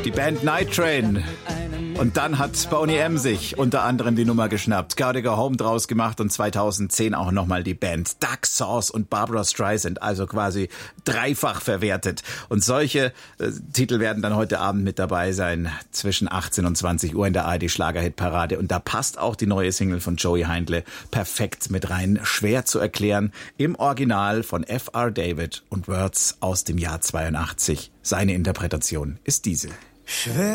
Die Band Night Train. Und dann hat Boney M. sich unter anderem die Nummer geschnappt, Gotta Go Home draus gemacht und 2010 auch nochmal die Band Duck Sauce und Barbra Streisand, also quasi dreifach verwertet. Und solche Titel werden dann heute Abend mit dabei sein, zwischen 18 und 20 Uhr in der ARD Schlagerhitparade. Und da passt auch die neue Single von Joey Heindle perfekt mit rein. Schwer zu erklären, im Original von F.R. David und Words aus dem Jahr 82. Seine Interpretation ist diese.